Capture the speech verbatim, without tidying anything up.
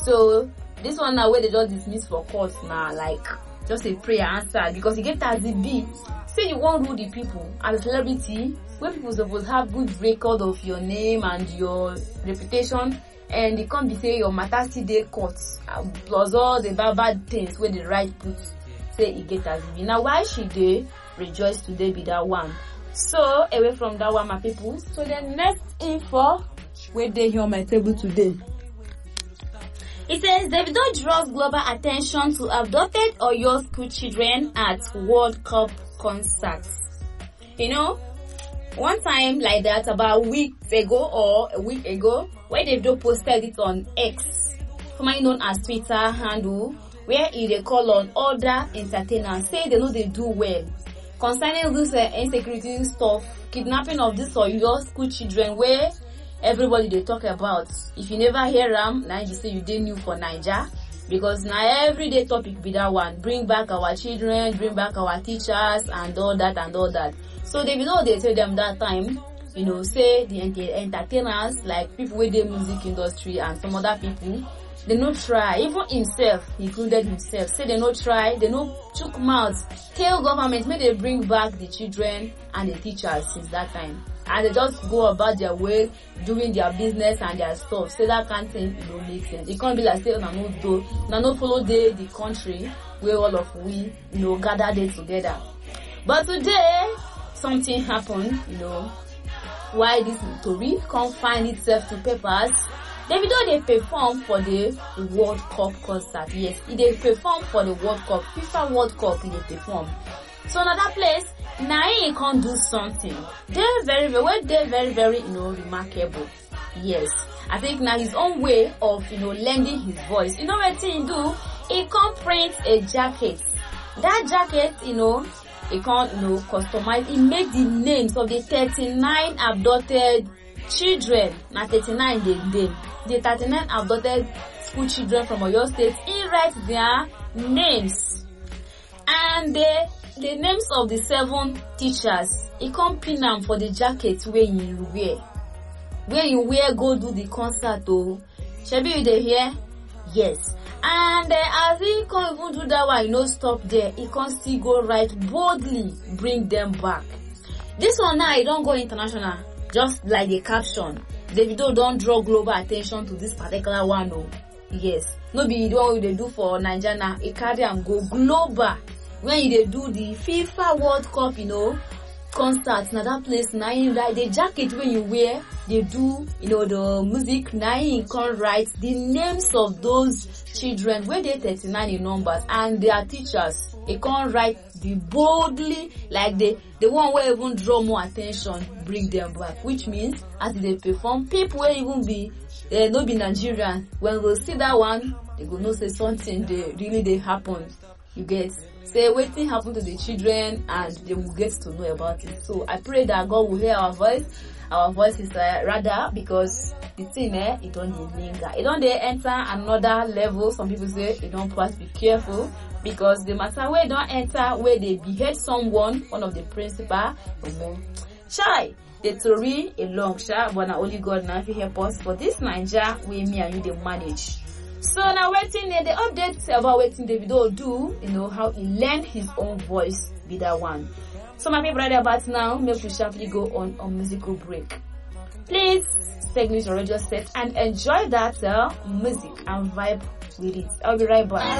So this one now where they just dismiss for court now, like just a prayer answered because you get as it be. Say you won't rule the people as a celebrity, where people supposed have good record of your name and your reputation, and they can't be say your matter still dey court, um, plus all the bad bad things where the right put. Say you get as it be. Now why she dey rejoice today be that one? So away from that one, my people. So the next info where they here on my table today. It says Davido draws global attention to abducted Oyo school children at World Cup concerts. You know, one time like that about a week ago or a week ago, where Davido posted it on X, formerly known as Twitter handle, where he they call on other entertainers, say they know they do well concerning this uh, insecurity stuff, kidnapping of this Oyo school children, where everybody they talk about. If you never hear them, now you say you didn't new for Niger, because now everyday topic be that one. Bring back our children, bring back our teachers, and all that and all that. So they know they tell them that time, you know, say the entertainers, like people with the music industry and some other people, they no try. Even himself, he included himself, say they no try, they no chook mouths, tell government may they bring back the children and the teachers since that time. And they just go about their way, doing their business and their stuff. Say that kind of thing, it don't make sense. It can't be like, say, no, no, do, no, no, follow the, the country where all of we, you know, gather there together. But today, something happened, you know, why this story can't find itself to papers. Davido they perform for the World Cup concert. Yes, they perform for the World Cup, FIFA World Cup, they perform. So another place, now he can't do something. They're very, very, they're very, very, you know, remarkable. Yes, I think now his own way of, you know, lending his voice. You know what he do? He can't print a jacket. That jacket, you know, he can't, you know, customize. He make the names of the thirty-nine abducted children. Now thirty-nine they name. The thirty-nine abducted school children from Oyo State. He writes their names. And they the names of the seven teachers, he come pin them for the jacket where you wear. Where you wear go do the concert oh. Shebi you dey hear? Yes. And uh, as he can't even do that one, he no stop there. He can't still go right boldly, bring them back. This one now, he don't go international. Just like the caption. Davido don't draw global attention to this particular one oh. Yes. No be the one they do for Nigeria now. He carry and go global. When they do the FIFA World Cup, you know, concerts, now that place, now you write the jacket when you wear, they do, you know, the music, now you can write the names of those children, where they thirty-nine in numbers, and their teachers. They can't write the boldly, like the, the one where even draw more attention, bring them back, which means, as they perform, people will even be, uh, not be Nigerian. When they see that one, they go know say something, they really, they happened. You get, say waiting happen to the children and they will get to know about it. So I pray that God will hear our voice. Our voice is uh, rather because the thing eh, it don't linger. It don't they enter another level. Some people say it don't pass. Be careful because the matter where don't enter where they behead someone, one of the principal. Shy, the story a long shy, but now only God now if you help us for this Niger where me and you they manage. So now waiting uh, the updates about waiting Davido do, you know, how he learned his own voice be that one. So my people right about now, make we sharply go on a musical break. Please stay with your radio set and enjoy that uh, music and vibe with it. I'll be right back.